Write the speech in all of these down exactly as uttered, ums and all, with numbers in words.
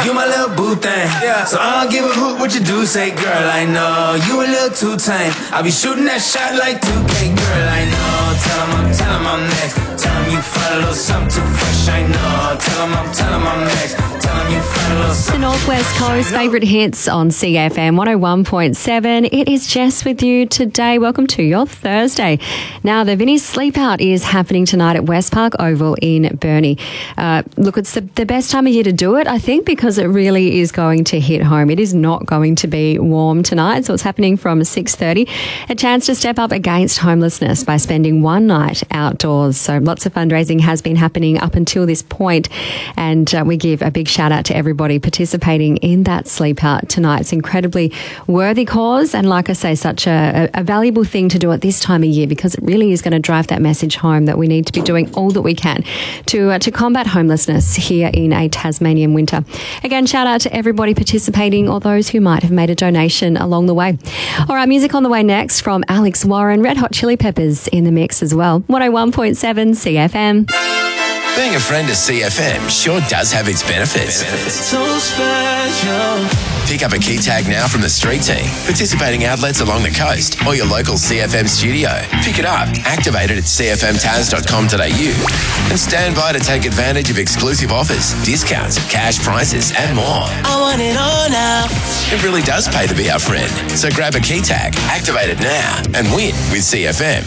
You my little boo thing. Yeah. So I don't give a hoot what you do say, girl, I know. You a little too tame. I'll be shooting that shot like two K, girl, I know. Tell him I'm, tell him I'm next. Tell him you find a little something too fresh, I know. Tell him I'm, tell him I'm next. Tell him you find a little something. The Northwest Coast favourite hits on C F M one oh one point seven. It is Jess with you today. Welcome to your Thursday. Now, the Vinnie's Sleep Out is happening tonight at West Park Oval in Burnie. Uh, look, it's the, the best time of year to do it, I think, because it really is going to hit home. It is not going to be warm tonight, so it's happening from six thirty. A chance to step up against homelessness by spending one night outdoors. So lots of fundraising has been happening up until this point, and uh, we give a big shout out to everybody participating in that sleep out tonight. It's an incredibly worthy cause, and like I say, such a, a valuable thing to do at this time of year, because it really is going to drive that message home that we need to be doing all that we can to uh, to combat homelessness here in a Tasmanian winter. Again, shout out to everybody participating or those who might have made a donation along the way. All right, music on the way next from Alex Warren, Red Hot Chili Peppers in the mix as well. one oh one point seven C F M. Being a friend of C F M sure does have its benefits. So special. Pick up a key tag now from the street team, participating outlets along the coast, or your local C F M studio. Pick it up, activate it at c f m tas dot com dot a u, and stand by to take advantage of exclusive offers, discounts, cash prizes, and more. I want it all now. It really does pay to be our friend. So grab a key tag, activate it now, and win with C F M.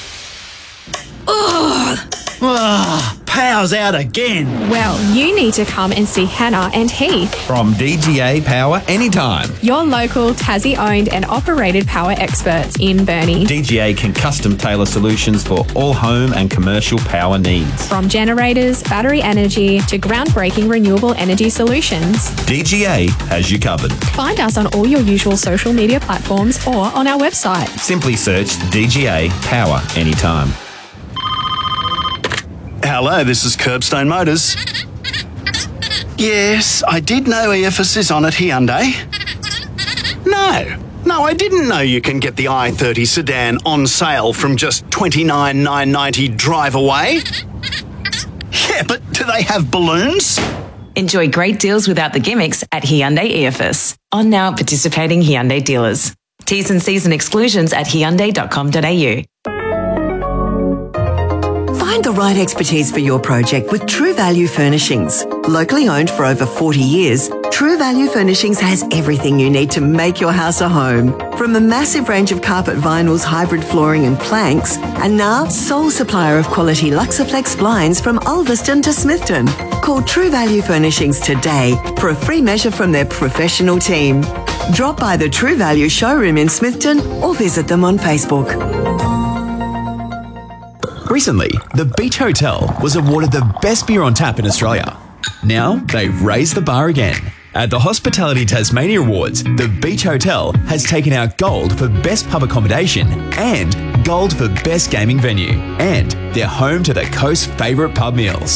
Ugh. Ah, power's out again. Well, you need to come and see Hannah and Heath, From D G A Power Anytime. your local Tassie-owned and operated power experts in Burnie. D G A can custom tailor solutions for all home and commercial power needs. From generators, battery energy to groundbreaking renewable energy solutions. D G A has you covered. Find us on all your usual social media platforms or on our website. Simply search D G A Power Anytime. Hello, this is Curbstone Motors. Yes, I did know E F S is on at Hyundai. No, no, I didn't know you can get the i thirty sedan on sale from just twenty-nine thousand nine hundred ninety dollars drive away. Yeah, but do they have balloons? Enjoy great deals without the gimmicks at Hyundai E F S. On now participating Hyundai dealers. T's and C's and exclusions at hyundai dot com dot a u. Find the right expertise for your project with True Value Furnishings. Locally owned for over forty years, True Value Furnishings has everything you need to make your house a home. From a massive range of carpet vinyls, hybrid flooring and planks, and now sole supplier of quality Luxaflex blinds from Ulverston to Smithton. Call True Value Furnishings today for a free measure from their professional team. Drop by the True Value showroom in Smithton or visit them on Facebook. Recently, the Beach Hotel was awarded the best beer on tap in Australia. Now, they've raised the bar again. At the Hospitality Tasmania Awards, the Beach Hotel has taken out gold for best pub accommodation and gold for best gaming venue. And they're home to the coast's favourite pub meals.